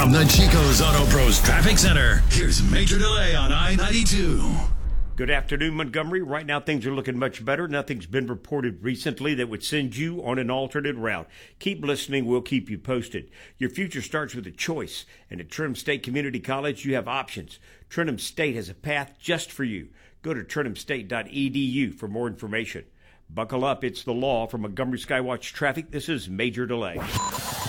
From the Chico's Auto Pros Traffic Center, here's Major Delay on I-92. Good afternoon, Montgomery. Right now, things are looking much better. Nothing's been reported recently that would send you on an alternate route. Keep listening. We'll keep you posted. Your future starts with a choice. And at Trenton State Community College, you have options. Trenton State has a path just for you. Go to TrentonState.edu for more information. Buckle up. It's the law. From Montgomery Skywatch Traffic, this is Major Delay.